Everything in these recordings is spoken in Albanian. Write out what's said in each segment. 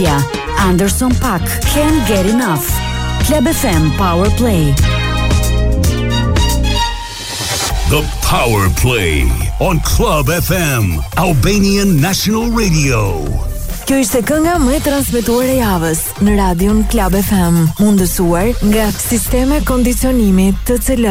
Anderson .Paak, Can't Get Enough. Club FM Power Play. The Power Play on Club FM, Albanian National Radio. Kjo ishte kënga më e transmetuar e javës në radion Club FM, mundësuar nga Sisteme Kondicionimi TCL.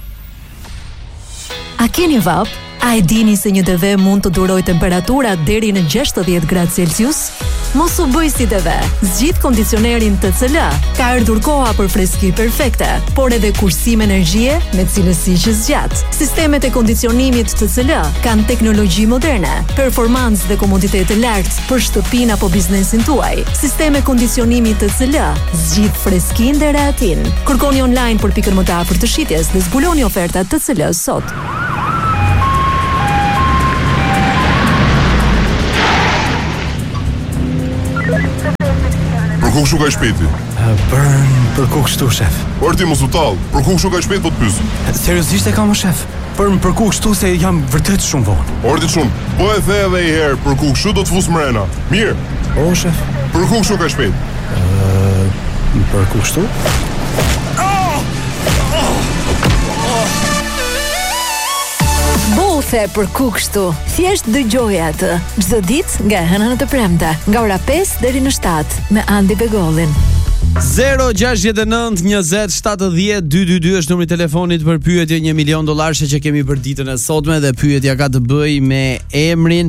A keni vap? A e dini se një TV mund të duroj temperatura deri në 60 gradë Celsius? Mos u bëj si TV. Zgjidh kondicionerin TCL. Ka ardhur koha për freski perfekte, por edhe kursim energjie me cilësi që zgjat. Sistemet e kondicionimit TCL kanë teknologji moderne, performancë dhe komoditet të lartë për shtëpinë apo biznesin tuaj. Sisteme kondicionimi TCL zgjidh freskinë dhe rehatin. Kërkoni online për pikën më të afërt të shitjes dhe zbuloni ofertat TCL sot. Për kuk shuka i shpeti? Për kuk shtu, shef. Por ti mos u tall, për kuk shuka i shpeti po të pysu. Seriozisht e kam, shef. Për kuk shtu se jam vërtet shumë vonë. Orti shumë, po e the edhe i herë, për kuk shu do të fus mrena. Mirë. O, shef. Për kuk shuka i shpeti? Për kuk shtu? Bothe për kukshtu. Thjesht dëgjoje atë çdo ditë nga hëna në të premte, nga ora 5 deri në 7 me Andi Begollin. 069 20 70 222 është numri i telefonit për pyetje $1 milion që kemi për ditën e sotme dhe pyetja ka të bëjë me emrin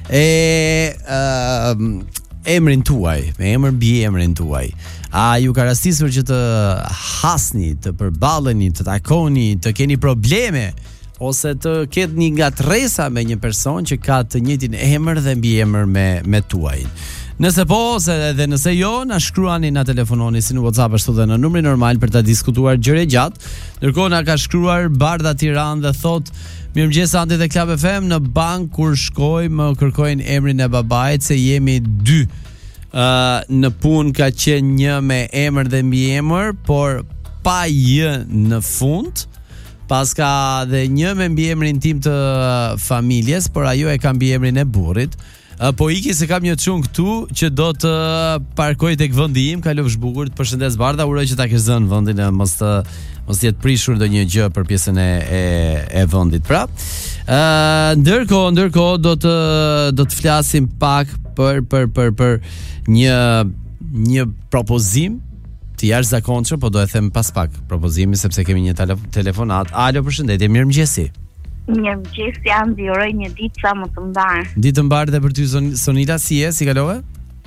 emrin tuaj, me emër mbi emrin tuaj. A ju ka rastisur që të hasni, të përballeni, të takoni, të keni probleme ose të ketë një ngatresa me një person që ka të njëjtin emër dhe mbiemër me tuajin? Nëse po, ose edhe nëse jo, na shkruani, na telefononi si në WhatsApp ashtu dhe në numrin normal për ta diskutuar gjëre gjatë. Ndërkohë na ka shkruar Bardha Tiranë dhe thot: "Mirëmëngjes Andi dhe Club FM, në bank kur shkoj më kërkojnë emrin e babait se jemi 2. Në punë ka qenë një me emër dhe mbiemër, por pa j në fund. Pas ka dhe një me mbiemrin tim të familjes, por ajo e ka mbiemrin e burrit. Po iki se kam një çun këtu që do të parkoj tek vendi im, kalofsh bukur. Të përshëndes Bardha, uroj që ta kesh zënë vendin e mos jetë prishur ndonjë gjë për pjesën e vendit. Pra, ndërkohë do të flasim pak për një propozim të jashtëzakonshëm, po do e them pas pak propozimi sepse kemi një telefonat. Alo, përshëndetje, mirëmëngjesi. Mirëmëngjes, Andi, uroj një ditë sa më të mbar. Ditë të mbar dhe për ty Sonila, si je, si kalove?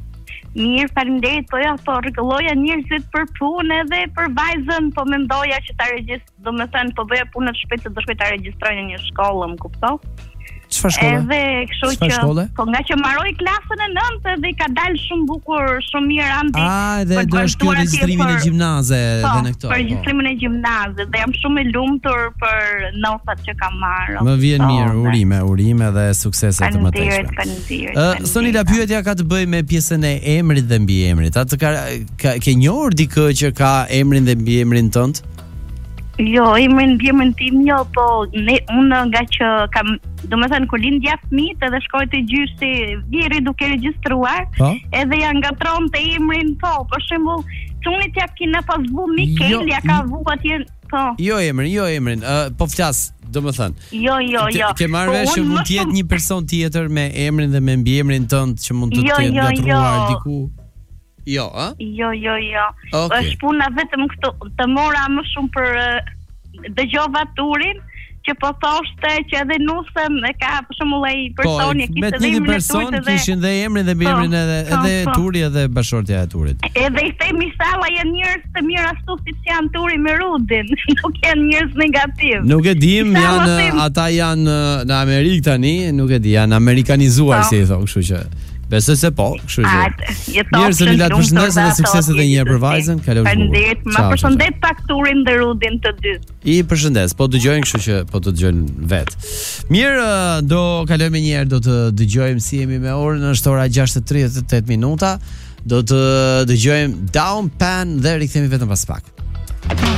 Mirë, faleminderit, po ja, po rregulloja njerëzit për punë edhe për vajzën, po mendoja që ta regjistroj, domethënë po bëja punën të shpejtë, do shkoj ta regjistroj në një shkollë, më kupton? Çfarë shkolle? Edhe kështu që po nga që mbaroi klasën e 9 dhe i ka dalë shumë bukur, shumë mirë Andi. Dhe do të shkoj regjistrimin e gjimnaze dhe në këto. Për regjistrimin e gjimnazit dhe jam shumë e lumtur për notat që kam marrë. Më vjen mirë, urime dhe suksese të mëtejshme. Faleminderit. Sonila, pyetja ka të bëjë me pjesën e emrit dhe mbiemrit. Atë ke njohur dikë që ka emrin dhe mbiemrin tënd? Jo, emrin tim jo, po unë nga që kam, domethënë kur lindja fëmijët edhe shkoj te gjyshi, vjeri duke regjistruar, edhe ja ngatron te emrin, po, për shembull, çunit ja kena pas vu Mikel, ja ka vu atje, po. Jo emrin, po flas, domethënë. Jo. Ke marrë vesh që mund të jetë një person tjetër me emrin dhe me mbiemrin tënd që mund të ketë ngatruar diku? Jo, a? Jo. Okay. Është puna vetëm këtu, të mora më shumë për dëgjova turin që po thoshte që edhe nusën e ka për shembull ai personi e kishte dhe emrin e turit edhe kishin dhe emrin dhe mbiemrin edhe turi edhe bashortja e turit. Edhe i themi salla janë njerëz të mirë ashtu siç janë turi me Rudin, nuk janë njerëz negativ. Nuk e dim, ata janë në Amerikë tani, nuk e di, janë amerikanizuar si i thon, kështu që besoj se po, kështu që. Mirë, Sonila, përshëndes dhe sukses edhe një herë për vajzën. Faleminderit, ma përshëndet pak turin dhe Rudin të dy. I përshëndes, po dëgjojnë, kështu që po të dëgjojnë vet. Mirë, do kalojmë një herë, do të dëgjojmë si jemi me orën, është ora 6:38 minuta. Do të dëgjojmë Down Pan dhe rikthehemi vetëm pas pak.